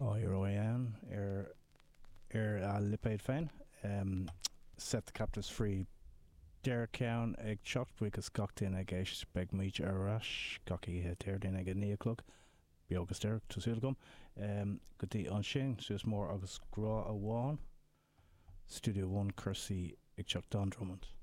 Royan a lipéid féin. Set the captors free. Derek Cowan ag chocht buchas gachtain ag éis beg míid arás gaci téirdain ag 9 o'clock. Biogus Derek tosúil gom. Go dtí an sin suas mór agus grá a bháin. Studio 1 Cursey ag chocht Don Drummond.